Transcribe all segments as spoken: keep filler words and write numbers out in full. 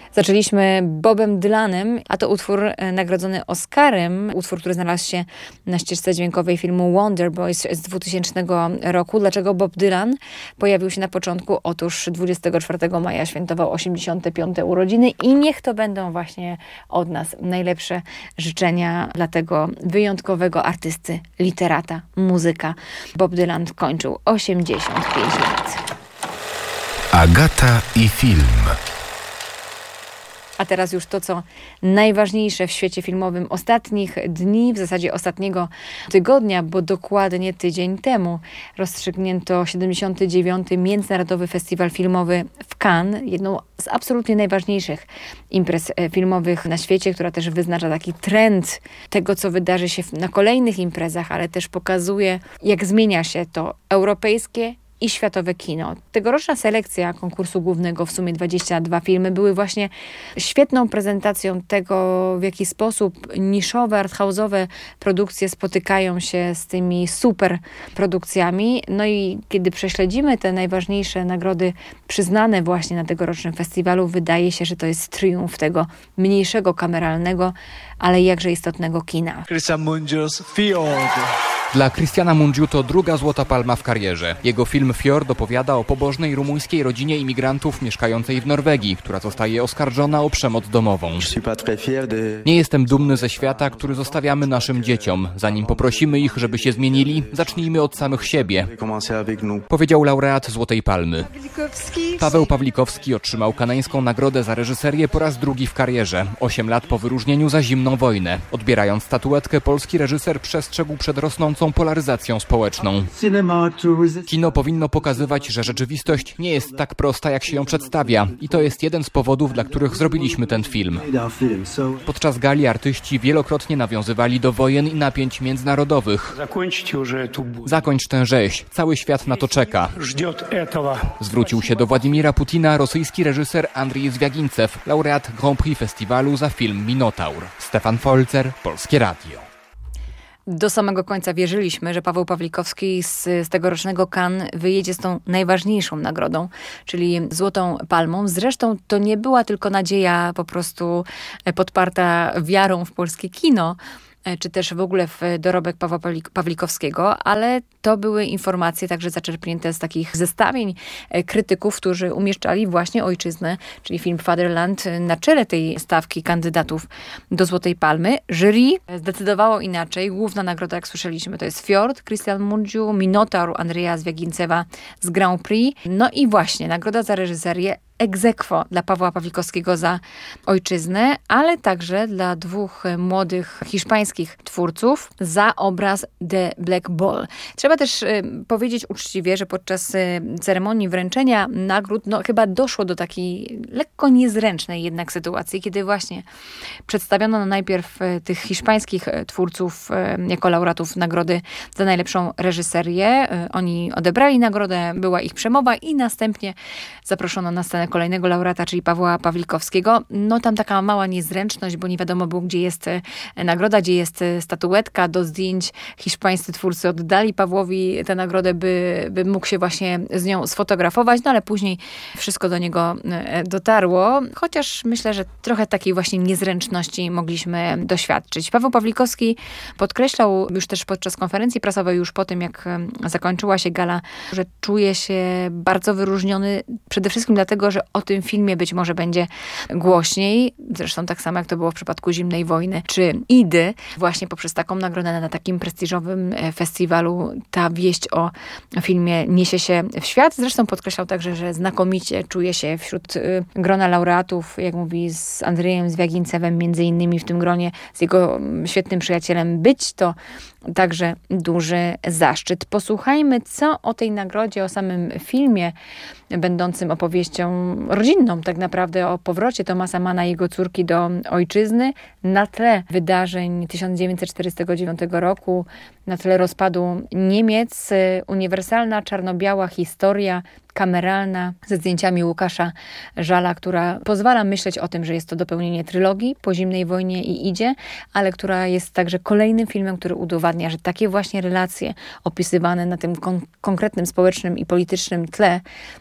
Zaczęliśmy Bobem Dylanem, a to utwór nagrodzony Oscarem, utwór, który znalazł się na ścieżce dźwiękowej filmu Wonder Boys z dwutysięcznego roku. Dlaczego Bob Dylan pojawił się na początku? Otóż dwudziestego czwartego maja świętował osiemdziesiąte piąte urodziny i niech to będą właśnie od nas najlepsze życzenia dla tego wyjątkowego artysty, literata, muzyka. Bob Dylan kończył osiemdziesiąt pięć lat. Agata i film. A teraz już to, co najważniejsze w świecie filmowym ostatnich dni, w zasadzie ostatniego tygodnia, bo dokładnie tydzień temu rozstrzygnięto siedemdziesiąty dziewiąty Międzynarodowy Festiwal Filmowy w Cannes, jedną z absolutnie najważniejszych imprez filmowych na świecie, która też wyznacza taki trend tego, co wydarzy się na kolejnych imprezach, ale też pokazuje, jak zmienia się to europejskie i światowe kino. Tegoroczna selekcja konkursu głównego, w sumie dwadzieścia dwa filmy, były właśnie świetną prezentacją tego, w jaki sposób niszowe, arthouse'owe produkcje spotykają się z tymi super produkcjami. No i kiedy prześledzimy te najważniejsze nagrody przyznane właśnie na tegorocznym festiwalu, wydaje się, że to jest triumf tego mniejszego, kameralnego, ale jakże istotnego kina. Cristian Mungios, Fjord. Dla Cristiana Mungiu to druga Złota Palma w karierze. Jego film Fjord opowiada o pobożnej rumuńskiej rodzinie imigrantów mieszkającej w Norwegii, która zostaje oskarżona o przemoc domową. Nie jestem dumny ze świata, który zostawiamy naszym dzieciom. Zanim poprosimy ich, żeby się zmienili, zacznijmy od samych siebie, powiedział laureat Złotej Palmy. Paweł Pawlikowski otrzymał kanańską nagrodę za reżyserię po raz drugi w karierze. Osiem lat po wyróżnieniu za Zimną wojnę. Odbierając statuetkę, polski reżyser przestrzegł przed rosnącą polaryzacją społeczną. Kino powinno pokazywać, że rzeczywistość nie jest tak prosta, jak się ją przedstawia. I to jest jeden z powodów, dla których zrobiliśmy ten film. Podczas gali artyści wielokrotnie nawiązywali do wojen i napięć międzynarodowych. Zakończ tę rzeź. Cały świat na to czeka. Zwrócił się do Władimira Putina rosyjski reżyser Andrzej Zwiagincew, laureat Grand Prix Festiwalu za film Minotaur. Stefan Folzer, Polskie Radio. Do samego końca wierzyliśmy, że Paweł Pawlikowski z, z tegorocznego Cannes wyjedzie z tą najważniejszą nagrodą, czyli Złotą Palmą. Zresztą to nie była tylko nadzieja po prostu podparta wiarą w polskie kino, czy też w ogóle w dorobek Pawła Pawlikowskiego, ale to były informacje także zaczerpnięte z takich zestawień krytyków, którzy umieszczali właśnie Ojczyznę, czyli film Fatherland, na czele tej stawki kandydatów do Złotej Palmy. Jury zdecydowało inaczej. Główna nagroda, jak słyszeliśmy, to jest Fjord, Cristian Mungiu, Minotaur Andrzeja Zwiagincewa z Grand Prix. No i właśnie nagroda za reżyserię ex aequo dla Pawła Pawlikowskiego za Ojczyznę, ale także dla dwóch młodych hiszpańskich twórców za obraz The Black Ball. Trzeba też y, powiedzieć uczciwie, że podczas y, ceremonii wręczenia nagród no, chyba doszło do takiej lekko niezręcznej jednak sytuacji, kiedy właśnie przedstawiono najpierw y, tych hiszpańskich y, twórców y, jako laureatów nagrody za najlepszą reżyserię. Y, oni odebrali nagrodę, była ich przemowa i następnie zaproszono na scenę kolejnego laureata, czyli Pawła Pawlikowskiego. No tam taka mała niezręczność, bo nie wiadomo było, gdzie jest nagroda, gdzie jest statuetka do zdjęć. Hiszpańscy twórcy oddali Pawłowi tę nagrodę, by, by mógł się właśnie z nią sfotografować, no ale później wszystko do niego dotarło. Chociaż myślę, że trochę takiej właśnie niezręczności mogliśmy doświadczyć. Paweł Pawlikowski podkreślał już też podczas konferencji prasowej, już po tym, jak zakończyła się gala, że czuje się bardzo wyróżniony przede wszystkim dlatego, że o tym filmie być może będzie głośniej. Zresztą tak samo jak to było w przypadku Zimnej Wojny czy Idy. Właśnie poprzez taką nagrodę na takim prestiżowym festiwalu ta wieść o filmie niesie się w świat. Zresztą podkreślał także, że znakomicie czuje się wśród grona laureatów, jak mówi, z Andrzejem Zwiagincewem, między innymi w tym gronie, z jego świetnym przyjacielem być to także duży zaszczyt. Posłuchajmy, co o tej nagrodzie, o samym filmie, będącym opowieścią rodzinną, tak naprawdę o powrocie Thomasa Manna i jego córki do ojczyzny na tle wydarzeń tysiąc dziewięćset czterdziestego dziewiątego roku, na tle rozpadu Niemiec. Uniwersalna, czarno-biała historia kameralna ze zdjęciami Łukasza Żala, która pozwala myśleć o tym, że jest to dopełnienie trylogii po Zimnej Wojnie i Idzie, ale która jest także kolejnym filmem, który udowadnia, że takie właśnie relacje opisywane na tym kon- konkretnym społecznym i politycznym tle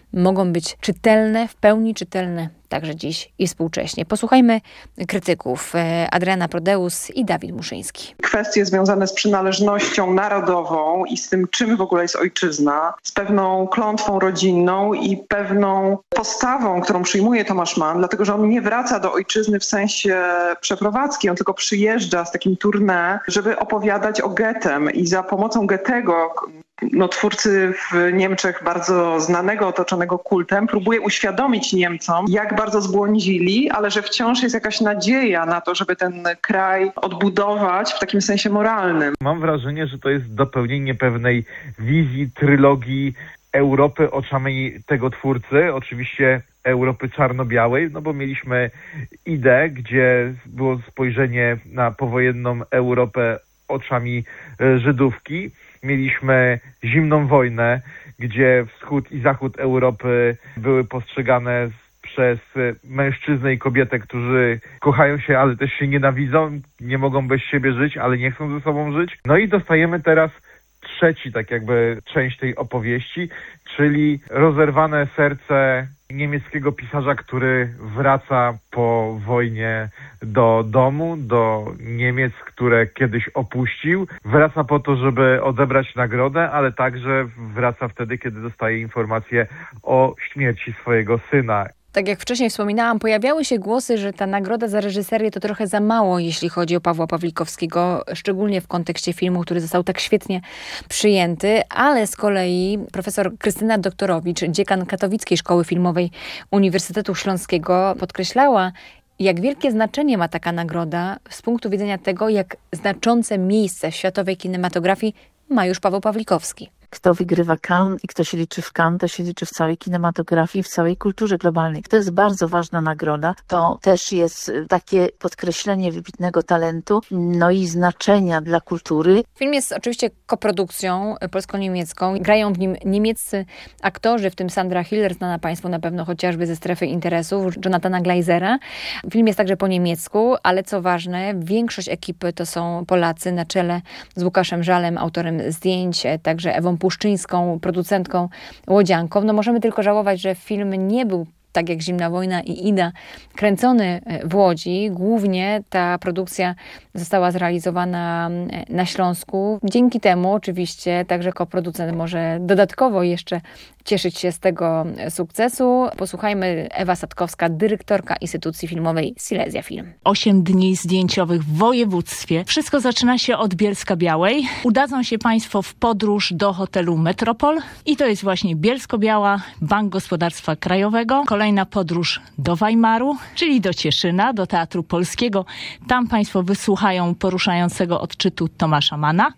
mogą być czytelne, w pełni czytelne także dziś i współcześnie. Posłuchajmy krytyków Adriana Prodeus i Dawid Muszyński. Kwestie związane z przynależnością narodową i z tym, czym w ogóle jest ojczyzna, z pewną klątwą rodzinną i pewną postawą, którą przyjmuje Tomasz Mann, dlatego że on nie wraca do ojczyzny w sensie przeprowadzki, on tylko przyjeżdża z takim tournée, żeby opowiadać o Goethem i za pomocą Goethego, no, twórcy w Niemczech bardzo znanego, otoczonego kultem, próbuje uświadomić Niemcom, jak bardzo zbłądzili, ale że wciąż jest jakaś nadzieja na to, żeby ten kraj odbudować w takim sensie moralnym. Mam wrażenie, że to jest dopełnienie pewnej wizji, trylogii Europy oczami tego twórcy, oczywiście Europy czarno-białej, no bo mieliśmy Idę, gdzie było spojrzenie na powojenną Europę oczami Żydówki. Mieliśmy zimną wojnę, gdzie wschód i zachód Europy były postrzegane przez mężczyznę i kobietę, którzy kochają się, ale też się nienawidzą, nie mogą bez siebie żyć, ale nie chcą ze sobą żyć. No i dostajemy teraz trzeci, tak jakby, część tej opowieści, czyli rozerwane serce niemieckiego pisarza, który wraca po wojnie do domu, do Niemiec, które kiedyś opuścił. Wraca po to, żeby odebrać nagrodę, ale także wraca wtedy, kiedy dostaje informację o śmierci swojego syna. Tak jak wcześniej wspominałam, pojawiały się głosy, że ta nagroda za reżyserię to trochę za mało, jeśli chodzi o Pawła Pawlikowskiego, szczególnie w kontekście filmu, który został tak świetnie przyjęty, ale z kolei profesor Krystyna Doktorowicz, dziekan Katowickiej Szkoły Filmowej Uniwersytetu Śląskiego, podkreślała, jak wielkie znaczenie ma taka nagroda z punktu widzenia tego, jak znaczące miejsce w światowej kinematografii ma już Paweł Pawlikowski. Kto wygrywa Cannes i kto się liczy w Cannes, to się liczy w całej kinematografii, w całej kulturze globalnej. To jest bardzo ważna nagroda. To też jest takie podkreślenie wybitnego talentu, no i znaczenia dla kultury. Film jest oczywiście koprodukcją polsko-niemiecką. Grają w nim niemieccy aktorzy, w tym Sandra Hiller, znana Państwu na pewno chociażby ze Strefy Interesów, Jonathana Glazera. Film jest także po niemiecku, ale co ważne, większość ekipy to są Polacy na czele z Łukaszem Żalem, autorem zdjęć, także Ewą Puszczyńską, producentką, łodzianką. No możemy tylko żałować, że film nie był tak jak Zimna wojna i Ida, kręcony w Łodzi. Głównie ta produkcja została zrealizowana na Śląsku. Dzięki temu oczywiście także koproducent może dodatkowo jeszcze cieszyć się z tego sukcesu. Posłuchajmy, Ewa Sadkowska, dyrektorka instytucji filmowej Silesia Film. Osiem dni zdjęciowych w województwie. Wszystko zaczyna się od Bielska-Białej. Udadzą się Państwo w podróż do hotelu Metropol i to jest właśnie Bielsko-Biała, Bank Gospodarstwa Krajowego. Kolejna podróż do Weimaru, czyli do Cieszyna, do Teatru Polskiego. Tam Państwo wysłuchają poruszającego odczytu Tomasza Manna.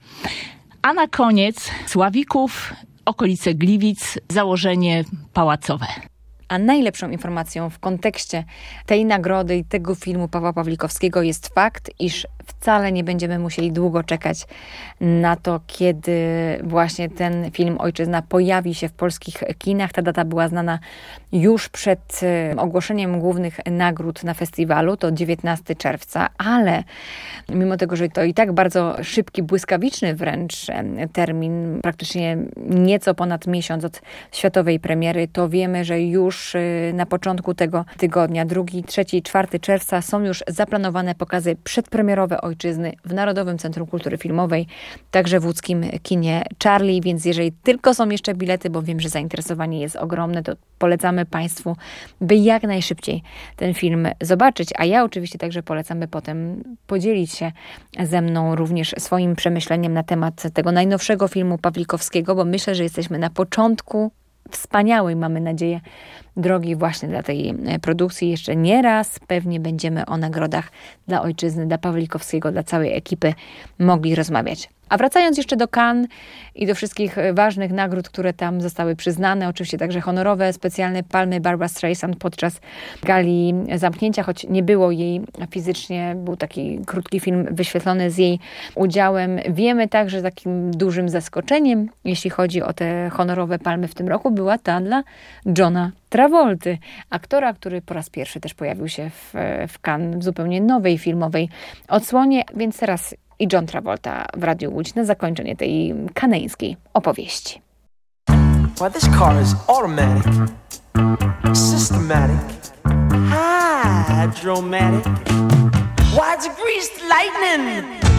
A na koniec Sławików, okolice Gliwic, założenie pałacowe. A najlepszą informacją w kontekście tej nagrody i tego filmu Pawła Pawlikowskiego jest fakt, iż wcale nie będziemy musieli długo czekać na to, kiedy właśnie ten film Ojczyzna pojawi się w polskich kinach. Ta data była znana już przed ogłoszeniem głównych nagród na festiwalu, to dziewiętnastego czerwca, ale mimo tego, że to i tak bardzo szybki, błyskawiczny wręcz termin, praktycznie nieco ponad miesiąc od światowej premiery, to wiemy, że już na początku tego tygodnia, drugi, trzeci i czwarty czerwca są już zaplanowane pokazy przedpremierowe Ojczyzny w Narodowym Centrum Kultury Filmowej, także w łódzkim kinie Charlie, więc jeżeli tylko są jeszcze bilety, bo wiem, że zainteresowanie jest ogromne, to polecamy Państwu, by jak najszybciej ten film zobaczyć, a ja oczywiście także polecam, by potem podzielić się ze mną również swoim przemyśleniem na temat tego najnowszego filmu Pawlikowskiego, bo myślę, że jesteśmy na początku wspaniałej, mamy nadzieję, drogi właśnie dla tej produkcji. Jeszcze nie raz pewnie będziemy o nagrodach dla Ojczyzny, dla Pawlikowskiego, dla całej ekipy mogli rozmawiać. A wracając jeszcze do Cannes i do wszystkich ważnych nagród, które tam zostały przyznane, oczywiście także honorowe, specjalne palmy Barbra Streisand podczas gali zamknięcia, choć nie było jej fizycznie, był taki krótki film wyświetlony z jej udziałem. Wiemy także, że takim dużym zaskoczeniem, jeśli chodzi o te honorowe palmy w tym roku, była ta dla Johna Travolty, aktora, który po raz pierwszy też pojawił się w, w Cannes w zupełnie nowej filmowej odsłonie, więc teraz i John Travolta w Radiu Łódź na zakończenie tej kaneńskiej opowieści. Why, this car is automatic, systematic, hydromatic. Why, it's greased lightning.